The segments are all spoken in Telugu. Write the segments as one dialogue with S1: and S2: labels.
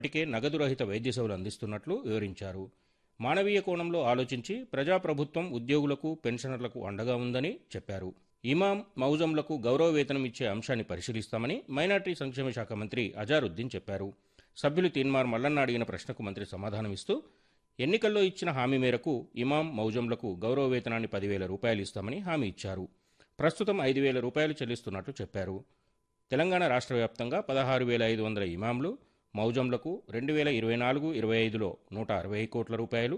S1: ఇప్పటికే నగదు రహిత వైద్య సేవలు అందిస్తున్నట్లు వివరించారు. మానవీయ కోణంలో ఆలోచించి ప్రజాప్రభుత్వం ఉద్యోగులకు, పెన్షనర్లకు అండగా ఉందని చెప్పారు. ఇమాం, మౌజంలకు గౌరవ వేతనం ఇచ్చే అంశాన్ని పరిశీలిస్తామని మైనార్టీ సంక్షేమ శాఖ మంత్రి అజారుద్దీన్ చెప్పారు. సభ్యులు తీన్మార్ మల్లన్న అడిగిన ప్రశ్నకు మంత్రి సమాధానమిస్తూ, ఎన్నికల్లో ఇచ్చిన హామీ మేరకు ఇమాం, మౌజంలకు గౌరవ వేతనాన్ని 10,000 రూపాయలు ఇస్తామని హామీ ఇచ్చారు. ప్రస్తుతం 5,000 రూపాయలు చెల్లిస్తున్నట్లు చెప్పారు. తెలంగాణ రాష్ట్ర వ్యాప్తంగా 16,500 ఇమాంలు, మౌజంలకు 2024-25లో 160 కోట్ల రూపాయలు,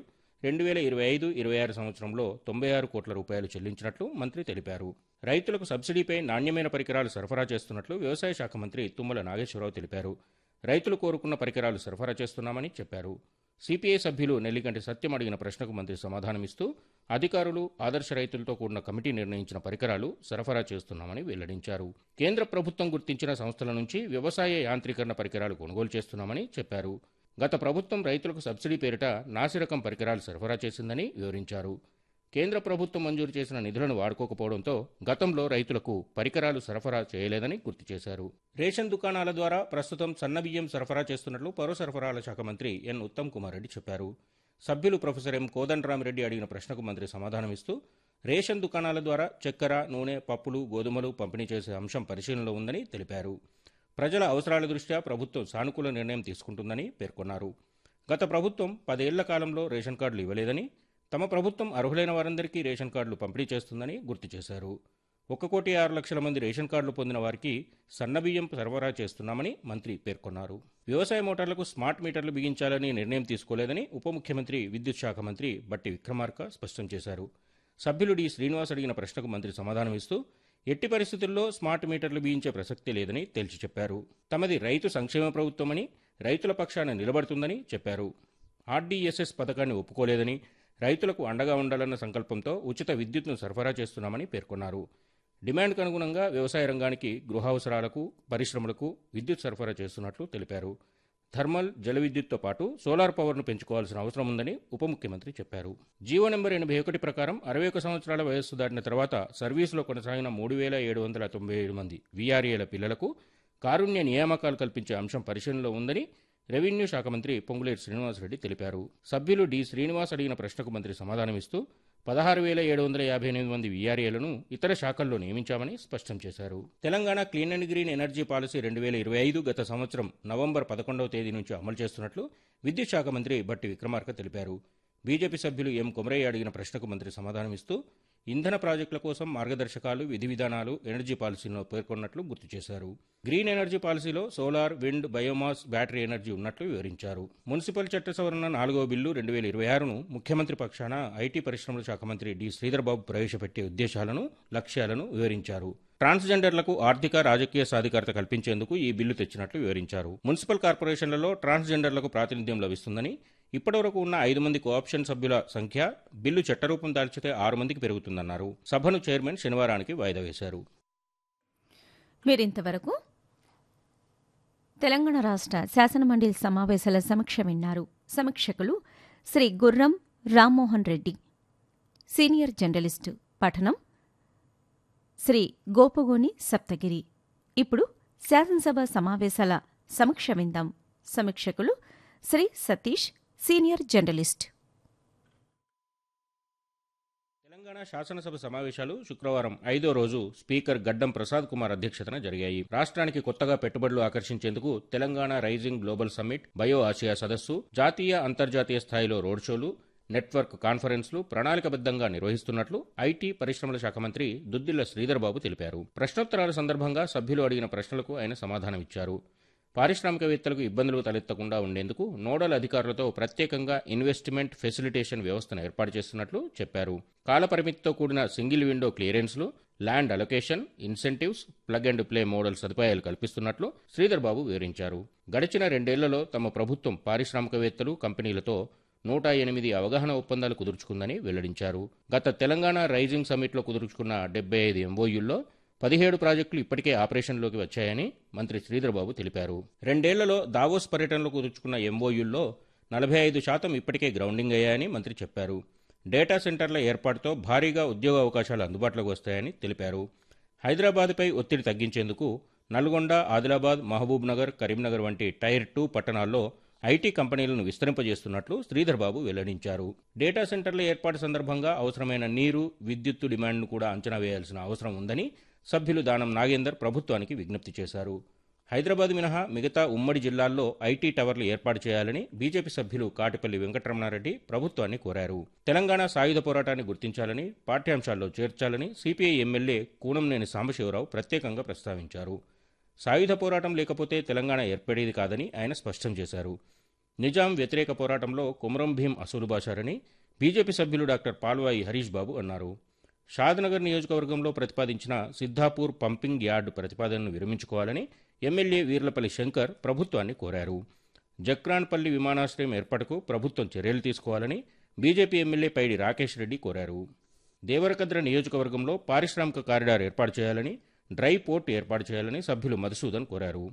S1: 2025-26 సంవత్సరంలో 96 కోట్ల రూపాయలు చెల్లించినట్లు మంత్రి తెలిపారు. రైతులకు సబ్సిడీపై నాణ్యమైన పరికరాలు సరఫరా చేస్తున్నట్లు వ్యవసాయ శాఖ మంత్రి తుమ్మల నాగేశ్వరరావు తెలిపారు. రైతులు కోరుకున్న పరికరాలు సరఫరా చేస్తున్నామని చెప్పారు. సిపిఐ సభ్యులు నెల్లికంటి సత్యం అడిగిన ప్రశ్నకు మంత్రి సమాధానమిస్తూ, అధికారులు, ఆదర్శ రైతులతో కూడిన కమిటీ నిర్ణయించిన పరికరాలు సరఫరా చేస్తున్నామని వెల్లడించారు. కేంద్ర ప్రభుత్వం గుర్తించిన సంస్థల నుంచి వ్యవసాయ యాంత్రీకరణ పరికరాలు కొనుగోలు చేస్తున్నామని చెప్పారు. గత ప్రభుత్వం రైతులకు సబ్సిడీ పేరిట నాసిరకం పరికరాలు సరఫరా చేసిందని వివరించారు. కేంద్ర ప్రభుత్వం మంజూరు చేసిన నిధులను వాడుకోకపోవడంతో గతంలో రైతులకు పరికరాలు సరఫరా చేయలేదని గుర్తు చేశారు. రేషన్ దుకాణాల ద్వారా ప్రస్తుతం సన్నబియ్యం సరఫరా చేస్తున్నట్లు పౌర సరఫరాల శాఖ మంత్రి ఎన్ ఉత్తమ్ కుమార్ రెడ్డి చెప్పారు. సభ్యులు ప్రొఫెసర్ ఎం కోదండరామిరెడ్డి అడిగిన ప్రశ్నకు మంత్రి సమాధానమిస్తూ, రేషన్ దుకాణాల ద్వారా చక్కెర, నూనె, పప్పులు, గోధుమలు పంపిణీ చేసే అంశం పరిశీలనలో ఉందని తెలిపారు. ప్రజల అవసరాల దృష్ట్యా ప్రభుత్వం సానుకూల నిర్ణయం తీసుకుంటుందని పేర్కొన్నారు. గత ప్రభుత్వం 10 ఏళ్ల కాలంలో రేషన్ కార్డులు ఇవ్వలేదని, తమ ప్రభుత్వం అర్హులైన వారందరికీ రేషన్ కార్డులు పంపిణీ చేస్తుందని గుర్తు చేశారు. 1,06,00,000 మంది రేషన్ కార్డులు పొందిన వారికి సన్నబియ్యం సరఫరా చేస్తున్నామని మంత్రి పేర్కొన్నారు. వ్యవసాయ మోటార్లకు స్మార్ట్ మీటర్లు బిగించాలని నిర్ణయం తీసుకోలేదని ఉప ముఖ్యమంత్రి, విద్యుత్ శాఖ మంత్రి బట్టి విక్రమార్క స్పష్టం చేశారు. సభ్యులు డి శ్రీనివాస్ అడిగిన ప్రశ్నకు మంత్రి సమాధానమిస్తూ, ఎట్టి పరిస్థితుల్లో స్మార్ట్ మీటర్లు బిగించే ప్రసక్తి లేదని తేల్చి చెప్పారు. తమది రైతు సంక్షేమ ప్రభుత్వమని, రైతుల పక్షాన నిలబడుతుందని చెప్పారు. ఆర్డీఎస్ఎస్ పథకాన్ని ఒప్పుకోలేదని, రైతులకు అండగా ఉండాలన్న సంకల్పంతో ఉచిత విద్యుత్ను సరఫరా చేస్తున్నామని పేర్కొన్నారు. డిమాండ్కు అనుగుణంగా వ్యవసాయ రంగానికి, గృహావసరాలకు, పరిశ్రమలకు విద్యుత్ సరఫరా చేస్తున్నట్లు తెలిపారు. థర్మల్, జల విద్యుత్తో పాటు సోలార్ పవర్ను పెంచుకోవాల్సిన అవసరం ఉందని ఉప ముఖ్యమంత్రి చెప్పారు. జీవో నెంబర్ 81 ప్రకారం 61 సంవత్సరాల వయస్సు దాటిన తర్వాత సర్వీసులో కొనసాగిన 3,797 మంది వీఆర్ఏల పిల్లలకు కారుణ్య నియామకాలు కల్పించే అంశం పరిశీలనలో ఉందని రెవెన్యూ శాఖ మంత్రి పొంగులేటి శ్రీనివాసరెడ్డి తెలిపారు. సభ్యులు డి శ్రీనివాస్ అడిగిన ప్రశ్నకు మంత్రి సమాధానమిస్తూ, 16,758 మంది వీఆర్ఏలను ఇతర శాఖల్లో నియమించామని స్పష్టం చేశారు. Telangana clean and green energy policy 2025 గత సంవత్సరం నవంబర్ 11వ తేదీ నుంచి అమలు చేస్తున్నట్లు విద్యుత్ శాఖ మంత్రి బట్టి విక్రమార్క తెలిపారు. బీజేపీ సభ్యులు ఎం కొమరయ్య అడిగిన ప్రశ్నకు మంత్రి సమాధానమిస్తూ, ఇంధన ప్రాజెక్టుల కోసం మార్గదర్శకాలు, విధి విధానాలు ఎనర్జీ పాలసీలో పేర్కొన్నట్లు గుర్తు చేశారు. గ్రీన్ ఎనర్జీ పాలసీలో solar, wind, biomass, battery energy ఉన్నట్లు వివరించారు. మున్సిపల్ చట్ట సవరణ 4వ బిల్లు 2026ను ముఖ్యమంత్రి పక్షాన ఐటీ పరిశ్రమల శాఖ మంత్రి డి శ్రీధర్బాబు ప్రవేశపెట్టే ఉద్దేశాలను, లక్ష్యాలను వివరించారు. ట్రాన్స్జెండర్లకు ఆర్థిక, రాజకీయ సాధికారత కల్పించేందుకు ఈ బిల్లు తెచ్చినట్లు వివరించారు. మున్సిపల్ కార్పొరేషన్లలో ట్రాన్స్జెండర్లకు ప్రాతినిధ్యం లభిస్తుందని, ఇప్పటివరకు ఉన్న 5 మంది కోఆప్షన్ సభ్యుల సంఖ్య బిల్లు చట్టరూపం దాల్చితే 6 మందికి పెరుగుతుందన్నారు. సభను చైర్మన్ శనివారానికి వాయిదా వేశారు.
S2: మీరింతవరకు తెలంగాణ రాష్ట్ర శాసనమండలి సమావేశాల సమీక్ష విన్నారు. సమీక్షకులు శ్రీ గుర్రం రామ్మోహన్ రెడ్డి, సీనియర్ జర్నలిస్టు. పఠనం శ్రీ గోపగోని సప్తగిరి. ఇప్పుడు శాసనసభ సమావేశాల సమీక్ష విందాం. సమీక్షకులు శ్రీ సతీష్, సీనియర్ జర్నలిస్ట్.
S1: తెలంగాణ శాసనసభ సమావేశాలు శుక్రవారం 5వ రోజు స్పీకర్ గడ్డం ప్రసాద్ కుమార్ అధ్యక్షతన జరిగాయి. రాష్ట్రానికి కొత్తగా పెట్టుబడులు ఆకర్షించేందుకు Telangana rising global summit, bio Asia సదస్సు, జాతీయ, అంతర్జాతీయ స్థాయిలో రోడ్ షోలు, నెట్వర్క్ కాన్ఫరెన్స్లు ప్రణాళికబద్ధంగా నిర్వహిస్తున్నట్లు ఐటీ పరిశ్రమల శాఖ మంత్రి దుద్దిళ్ల శ్రీధర్బాబు తెలిపారు. ప్రశ్నోత్తరాల సందర్భంగా సభ్యులు అడిగిన ప్రశ్నలకు ఆయన సమాధానమిచ్చారు. పారిశ్రామికవేత్తలకు ఇబ్బందులు తలెత్తకుండా ఉండేందుకు నోడల్ అధికారులతో ప్రత్యేకంగా ఇన్వెస్ట్మెంట్ ఫెసిలిటేషన్ వ్యవస్థను ఏర్పాటు చేస్తున్నట్లు చెప్పారు. కాలపరిమితితో కూడిన single window క్లియరెన్స్లు, land allocation, incentives, plug and play model సదుపాయాలు కల్పిస్తున్నట్లు శ్రీధర్బాబు వివరించారు. గడిచిన 2 ఏళ్లలో తమ ప్రభుత్వం పారిశ్రామికవేత్తలు, కంపెనీలతో 108 అవగాహన ఒప్పందాలు కుదుర్చుకుందని వెల్లడించారు. గత తెలంగాణ రైజింగ్ సమ్మిట్లో కుదుర్చుకున్న 75 ఎంఓయూల్లో 17 ప్రాజెక్టులు ఇప్పటికే ఆపరేషన్లోకి వచ్చాయని మంత్రి శ్రీధర్బాబు తెలిపారు. 2 ఏళ్లలో దావోస్ పర్యటనలో కుదుర్చుకున్న ఎంఓయూల్లో 45% ఇప్పటికే గ్రౌండింగ్ అయ్యాయని మంత్రి చెప్పారు. డేటా సెంటర్ల ఏర్పాటుతో భారీగా ఉద్యోగ అవకాశాలు అందుబాటులోకి వస్తాయని తెలిపారు. హైదరాబాద్పై ఒత్తిడి తగ్గించేందుకు నల్గొండ, ఆదిలాబాద్, మహబూబ్ నగర్, కరీంనగర్ వంటి టైర్ 2 పట్టణాల్లో ఐటీ కంపెనీలను విస్తరింపజేస్తున్నట్లు శ్రీధర్ బాబు వెల్లడించారు. డేటా సెంటర్ల ఏర్పాటు సందర్భంగా అవసరమైన నీరు, విద్యుత్తు డిమాండ్ను కూడా అంచనా వేయాల్సిన అవసరం ఉందని సభ్యులు దానం నాగేందర్ ప్రభుత్వానికి విజ్ఞప్తి చేశారు. హైదరాబాద్ మినహా మిగతా ఉమ్మడి జిల్లాల్లో ఐటీ టవర్లు ఏర్పాటు చేయాలని బీజేపీ సభ్యులు కాటిపల్లి వెంకటరమణారెడ్డి ప్రభుత్వాన్ని కోరారు. తెలంగాణ సాయుధ పోరాటాన్ని గుర్తించాలని, పాఠ్యాంశాల్లో చేర్చాలని సిపిఐ ఎమ్మెల్యే కూనంనేని సాంబశివరావు ప్రత్యేకంగా ప్రస్తావించారు. సాయుధ పోరాటం లేకపోతే తెలంగాణ ఏర్పడేది కాదని ఆయన స్పష్టం చేశారు. నిజాం వ్యతిరేక పోరాటంలో కొమరం భీం అసూలుబాశారని బీజేపీ సభ్యులు డాక్టర్ పాల్వాయి హరీష్ బాబు అన్నారు. షాద్నగర్ నియోజకవర్గంలో ప్రతిపాదించిన సిద్ధాపూర్ పంపింగ్ యార్డు ప్రతిపాదనను విరమించుకోవాలని ఎమ్మెల్యే వీర్లపల్లి శంకర్ ప్రభుత్వాన్ని కోరారు. జక్రాన్పల్లి విమానాశ్రయం ఏర్పాటుకు ప్రభుత్వం చర్యలు తీసుకోవాలని బీజేపీ ఎమ్మెల్యే పైడి రాకేష్ రెడ్డి కోరారు. దేవరకద్ర నియోజకవర్గంలో పారిశ్రామిక కారిడార్ ఏర్పాటు చేయాలని, డ్రై పోర్ట్ ఏర్పాటు చేయాలని సభ్యులు మధుసూదన్ కోరారు.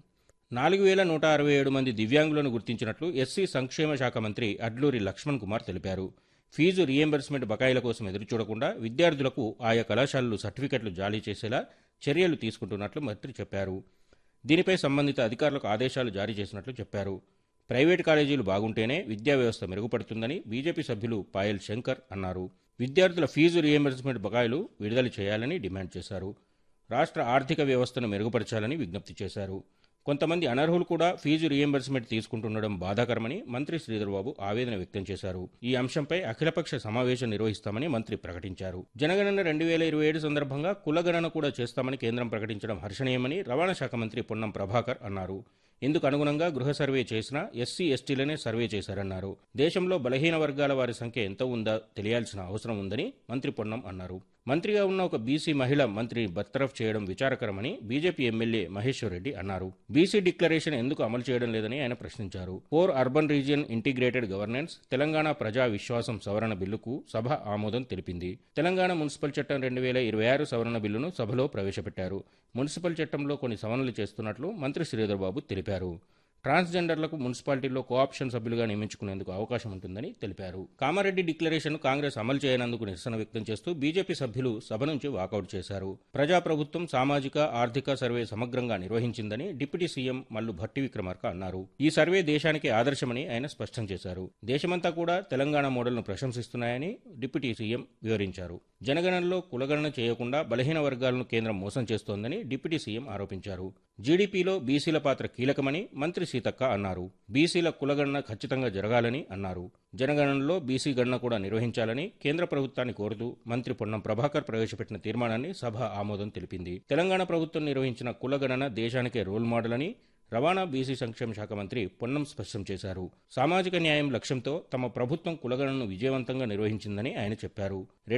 S1: 4167 మంది దివ్యాంగులను గుర్తించినట్లు ఎస్సీ సంక్షేమ శాఖ మంత్రి అడ్లూరి లక్ష్మణ్ కుమార్ తెలిపారు. ఫీజు రీయింబర్స్మెంట్ బకాయిల కోసం ఎదురుచూడకుండా విద్యార్థులకు ఆయా కళాశాలలు సర్టిఫికెట్లు జారీ చేసేలా చర్యలు తీసుకుంటున్నట్లు మంత్రి చెప్పారు. దీనిపై సంబంధిత అధికారులకు ఆదేశాలు జారీ చేసినట్లు చెప్పారు. ప్రైవేటు కాలేజీలు బాగుంటేనే విద్యా వ్యవస్థ మెరుగుపడుతుందని బీజేపీ సభ్యులు పాయల్ శంకర్ అన్నారు. విద్యార్థుల ఫీజు రీయింబర్స్మెంట్ బకాయిలు విడుదల చేయాలని డిమాండ్ చేశారు. రాష్ట్ర ఆర్థిక వ్యవస్థను మెరుగుపరచాలని విజ్ఞప్తి చేశారు. కొంతమంది అనర్హులు కూడా ఫీజు రీయింబర్స్మెంట్ తీసుకుంటుండడం బాధాకరమని మంత్రి శ్రీధర్బాబు ఆవేదన వ్యక్తం చేశారు. ఈ అంశంపై అఖిలపక్ష సమావేశం నిర్వహిస్తామని మంత్రి ప్రకటించారు. జనగణన 2027 సందర్భంగా కులగణన కూడా చేస్తామని కేంద్రం ప్రకటించడం హర్షణీయమని రవాణా శాఖ మంత్రి పొన్నం ప్రభాకర్ అన్నారు. ఇందుకు అనుగుణంగా గృహ సర్వే చేసినా ఎస్సీ ఎస్టీలనే సర్వే చేశారన్నారు. దేశంలో బలహీన వర్గాల వారి సంఖ్య ఎంత ఉందో తెలియాల్సిన అవసరం ఉందని మంత్రి పొన్నం అన్నారు. మంత్రిగా ఉన్న ఒక బీసీ మహిళ మంత్రిని బర్తరఫ్ చేయడం విచారకరమని బీజేపీ ఎమ్మెల్యే మహేశ్వర్ రెడ్డి అన్నారు. బీసీ డిక్లరేషన్ ఎందుకు అమలు చేయడం లేదని ఆయన ప్రశ్నించారు. 4 urban region integrated governance Telangana ప్రజా విశ్వాసం సవరణ బిల్లుకు సభ ఆమోదం తెలిపింది. తెలంగాణ మున్సిపల్ చట్టం 2026 సవరణ బిల్లును సభలో ప్రవేశపెట్టారు. మున్సిపల్ చట్టంలో కొన్ని సవరణలు చేస్తున్నట్లు మంత్రి శ్రీధర్బాబు తెలిపారు. ట్రాన్స్జెండర్లకు మున్సిపాలిటీల్లో కోఆప్షన్ సభ్యులుగా నియమించుకునేందుకు అవకాశం ఉంటుందని తెలిపారు. కామారెడ్డి డిక్లరేషన్ కాంగ్రెస్ అమలు చేయనందుకు నిరసన వ్యక్తం చేస్తూ బీజేపీ సభ్యులు సభ నుంచి వాకౌట్ చేశారు. ప్రజాప్రభుత్వం సామాజిక, ఆర్థిక సర్వే సమగ్రంగా నిర్వహించిందని డిప్యూటీ సీఎం మల్లు భట్టి విక్రమార్క అన్నారు. ఈ సర్వే దేశానికి ఆదర్శమని ఆయన స్పష్టం చేశారు. దేశమంతా కూడా తెలంగాణ మోడల్ను ప్రశంసిస్తున్నాయని డిప్యూటీ సీఎం వివరించారు. జనగణనలో కులగణన చేయకుండా బలహీన వర్గాలను కేంద్రం మోసం చేస్తోందని డిప్యూటీ సీఎం ఆరోపించారు. జీడీపీలో బీసీల పాత్ర కీలకమని మంత్రి సీతక్క అన్నారు. బీసీల కులగణన ఖచ్చితంగా జరగాలని అన్నారు. జనగణనలో బీసీ గణన కూడా నిర్వహించాలని కేంద్ర ప్రభుత్వాన్ని కోరుతూ మంత్రి పొన్నం ప్రభాకర్ ప్రవేశపెట్టిన తీర్మానాన్ని సభ ఆమోదం తెలిపింది. తెలంగాణ ప్రభుత్వం నిర్వహించిన కులగణన దేశానికే రోల్ మోడల్ అని రవాణా బీసీ సంక్షేమ శాఖ మంత్రి పొన్నం స్పష్టం చేశారు. సామాజిక న్యాయం లక్ష్యంతో తమ ప్రభుత్వం కులగణనను విజయవంతంగా నిర్వహించిందని ఆయన చెప్పారు.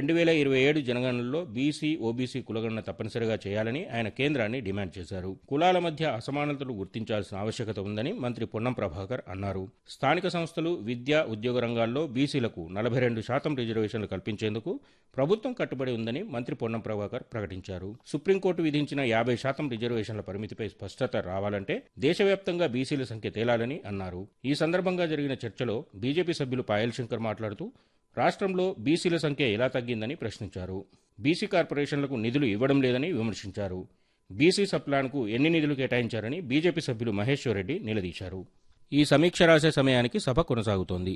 S1: 2027 జనగణనలో బీసీ, ఓబీసీ కులగణన తప్పనిసరిగా చేయాలని ఆయన కేంద్రాన్ని డిమాండ్ చేశారు. కులాల మధ్య అసమానతలు గుర్తించాల్సిన ఆవశ్యకత ఉందని మంత్రి పొన్నం ప్రభాకర్ అన్నారు. స్థానిక సంస్థలు, విద్య, ఉద్యోగ రంగాల్లో బీసీలకు 42% రిజర్వేషన్లు కల్పించేందుకు ప్రభుత్వం కట్టుబడి ఉందని మంత్రి పొన్నం ప్రభాకర్ ప్రకటించారు. సుప్రీంకోర్టు విధించిన 50% రిజర్వేషన్ల పరిమితిపై స్పష్టత రావాలంటే దేశవ్యాప్తంగా బీసీల సంఖ్య తేలాలని అన్నారు. ఈ సందర్భంగా జరిగిన చర్చలో బీజేపీ సభ్యులు పాయల్ శంకర్ మాట్లాడుతూ రాష్ట్రంలో బీసీల సంఖ్య ఎలా తగ్గిందని ప్రశ్నించారు. బీసీ కార్పొరేషన్లకు నిధులు ఇవ్వడం లేదని విమర్శించారు. బీసీ సప్లాన్కు ఎన్ని నిధులు కేటాయించారని బీజేపీ సభ్యులు మహేశ్వర్ రెడ్డి నిలదీశారు. ఈ సమీక్ష రాసే సమయానికి సభ కొనసాగుతోంది.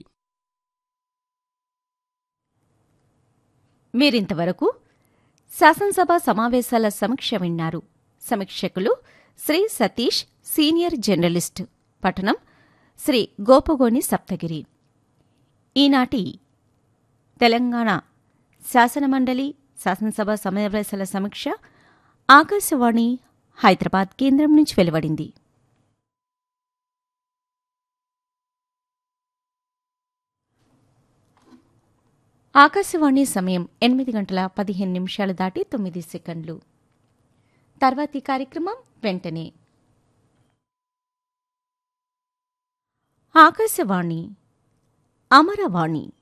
S2: మీరింతవరకు శాసనసభ సమావేశాల సమీక్ష విన్నారు. సమీక్షకులు శ్రీ సతీష్, సీనియర్ జర్నలిస్ట్. పఠనం శ్రీ గోపగోని సప్తగిరి. ఈనాటి తెలంగాణ శాసనమండలి శాసనసభ సమావేశాల సమీక్ష ఆకాశవాణి హైదరాబాద్ కేంద్రం నుంచి వెలువడింది. ఆకాశవాణి సమయం 8:15 దాటి 9 సెకండ్లు. తర్వాతి కార్యక్రమం వెంటనే. ఆకాశవాణి అమరవాణి